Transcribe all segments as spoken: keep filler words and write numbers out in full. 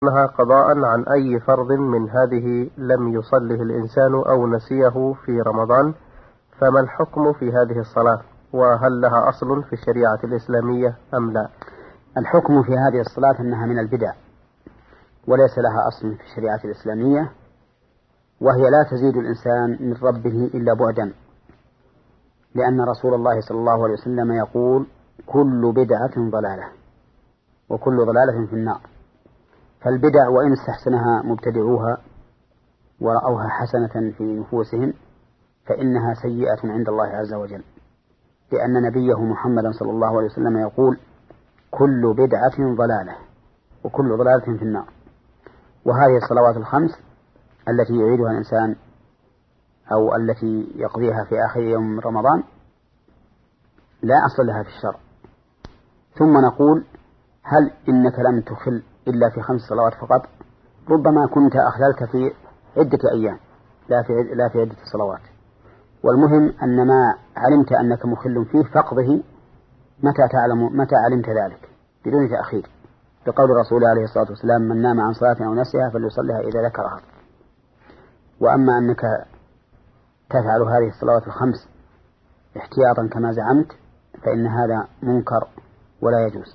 أنها قضاء عن أي فرض من هذه لم يصله الإنسان أو نسيه في رمضان، فما الحكم في هذه الصلاة؟ وهل لها أصل في الشريعة الإسلامية أم لا؟ الحكم في هذه الصلاة أنها من البدع وليس لها أصل في الشريعة الإسلامية، وهي لا تزيد الإنسان من ربه إلا بعدا، لأن رسول الله صلى الله عليه وسلم يقول: كل بدعة ضلالة وكل ضلالة في النار. فالبدع وإن استحسنها مبتدعوها ورأوها حسنة في نفوسهم فإنها سيئة عند الله عز وجل، لأن نبيه محمد صلى الله عليه وسلم يقول: كل بدعة ضلالة وكل ضلالة في النار. وهذه الصلوات الخمس التي يعيدها الإنسان أو التي يقضيها في آخر يوم من رمضان لا أصل لها في الشرع. ثم نقول: هل إنك لم تخل إلا في خمس صلوات فقط؟ ربما كنت أخللت في عدة أيام لا في لا في عدة صلوات. والمهم أن ما علمت أنك مخل فيه فقضه متى تعلم متى علمت ذلك بدون تأخير، بقول رسول عليه الصلاة والسلام: من نام عن صلاة أو نسيها فليصليها إذا ذكرها. وأما أنك تفعل هذه الصلوات الخمس احتياطا كما زعمت فإن هذا منكر ولا يجوز.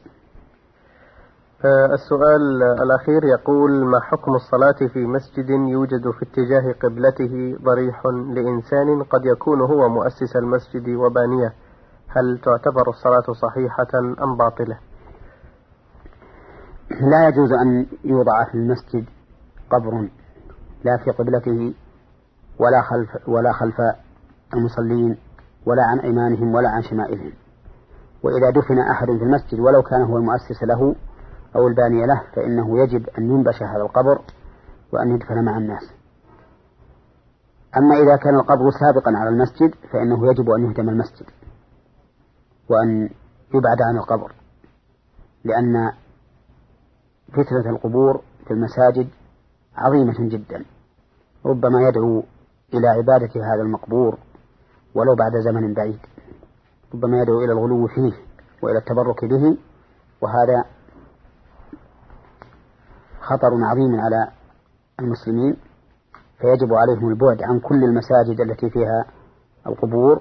السؤال الأخير يقول: ما حكم الصلاة في مسجد يوجد في اتجاه قبلته ضريح لإنسان قد يكون هو مؤسس المسجد وبانيه؟ هل تعتبر الصلاة صحيحة أم باطلة؟ لا يجوز أن يوضع في المسجد قبر لا في قبلته ولا خلف ولا خلف المصلين ولا عن أيمانهم ولا عن شمائلهم. وإذا دفن أحد في المسجد ولو كان هو المؤسس له أو الباني له فإنه يجب أن ينبش هذا القبر وأن يدفن مع الناس. أما إذا كان القبر سابقا على المسجد فإنه يجب أن يهدم المسجد وأن يبعد عن القبر، لأن فتنة القبور في المساجد عظيمة جدا، ربما يدعو إلى عبادة هذا المقبور ولو بعد زمن بعيد، ربما يدعو إلى الغلو فيه وإلى التبرك به، وهذا خطر عظيم على المسلمين، فيجب عليهم البعد عن كل المساجد التي فيها القبور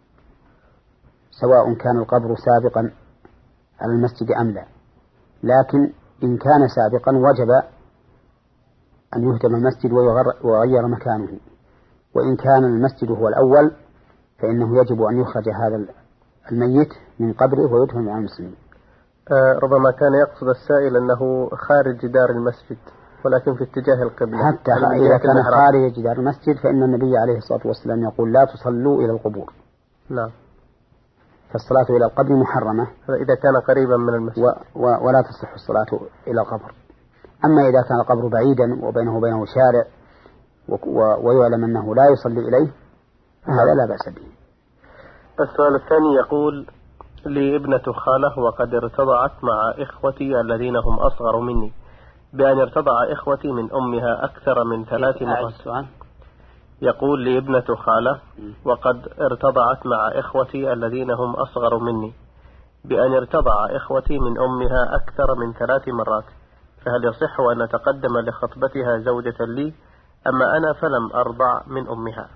سواء كان القبر سابقا على المسجد أم لا. لكن إن كان سابقا وجب أن يهدم المسجد ويغير مكانه، وإن كان المسجد هو الأول فإنه يجب أن يخرج هذا الميت من قبره ويدفن مع المسلمين. آه ربما كان يقصد السائل أنه خارج جدار المسجد ولكن في اتجاه القبلة. حتى إذا كان خارج جدار المسجد فإن النبي عليه الصلاة والسلام يقول: لا تصلوا إلى القبور. نعم. فالصلاة إلى القبر محرمة إذا كان قريبا من المسجد و و ولا تصح الصلاة إلى القبر. أما إذا كان القبر بعيدا وبينه وبينه شارع ويعلم أنه لا يصلي إليه هذا لا بأس به. السؤال الثاني يقول: لي ابنة خالة وقد ارتضعت مع إخوتي الذين هم أصغر مني بأن ارتضع إخوتي من أمها أكثر من ثلاث مرات. يقول: لي ابنة خالة وقد ارتضعت مع إخوتي الذين هم أصغر مني بأن ارتضع إخوتي من أمها أكثر من ثلاث مرات، فهل يصح أن أتقدم لخطبتها زوجة لي، أما أنا فلم أرضع من أمها؟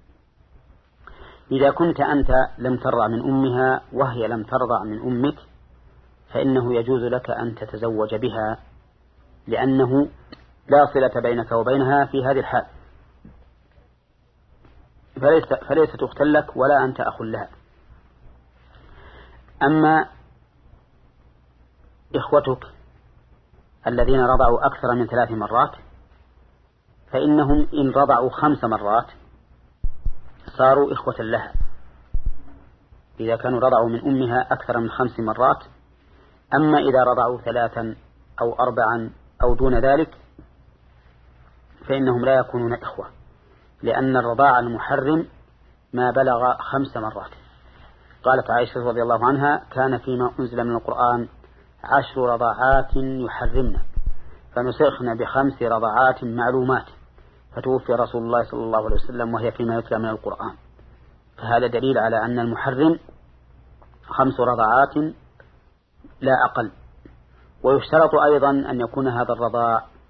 إذا كنت أنت لم ترضع من أمها وهي لم ترضع من أمك فإنه يجوز لك أن تتزوج بها، لأنه لا صلة بينك وبينها في هذه الحال، فليس فليست أختا لك ولا أنت أخ لها. أما إخوتك الذين رضعوا أكثر من ثلاث مرات فإنهم إن رضعوا خمس مرات صاروا إخوة لها، إذا كانوا رضعوا من أمها أكثر من خمس مرات. أما إذا رضعوا ثلاثا أو أربعا أو دون ذلك فإنهم لا يكونون إخوة، لأن الرضاع المحرم ما بلغ خمس مرات. قالت عائشة رضي الله عنها: كان فيما أنزل من القرآن عشر رضاعات يحرمنا فنسخنا بخمس رضاعات معلومات، فتوفي رسول الله صلى الله عليه وسلم وهي فيما يتلى من القرآن. فهذا دليل على أن المحرم خمس رضاعات لا أقل. ويشترط أيضا أن يكون هذا الرضاع